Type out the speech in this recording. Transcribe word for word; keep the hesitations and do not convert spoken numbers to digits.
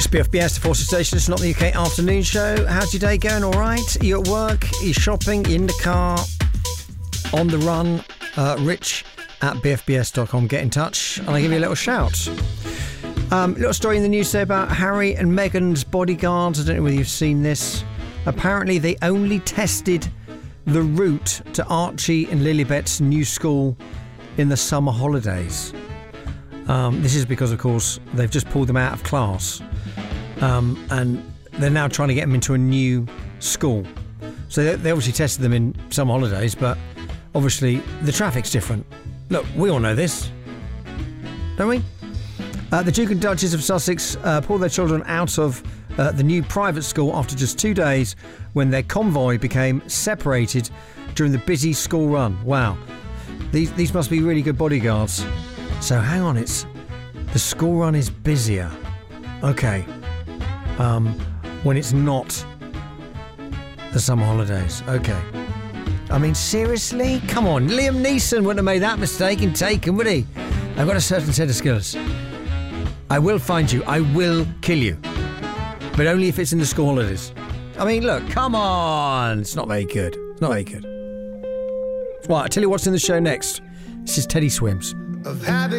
It's B F B S, the Forces Station. It's not the U K afternoon show. How's your day going? All right? Are you at work? Are you shopping? Are you in the car? On the run? Uh, Rich at b f b s dot com. Get in touch and I'll give you a little shout. Um, little story in the news today about Harry and Meghan's bodyguards. I don't know whether you've seen this. Apparently they only tested the route to Archie and Lilibet's new school in the summer holidays. Um, this is because, of course, they've just pulled them out of class. Um, and they're now trying to get them into a new school. So they, they obviously tested them in some holidays, but obviously the traffic's different. Look, we all know this, don't we? Uh, the Duke and Duchess of Sussex uh, pulled their children out of uh, the new private school after just two days when their convoy became separated during the busy school run. Wow. These, these must be really good bodyguards. So hang on, it's the school run is busier. Okay. Um, when it's not the summer holidays. Okay. I mean, seriously? Come on. Liam Neeson wouldn't have made that mistake in Taken, would he? I've got a certain set of skills. I will find you. I will kill you. But only if it's in the school holidays. I mean, look, come on. It's not very good. It's not very good. Right, I'll tell you what's in the show next. This is Teddy Swims. Of having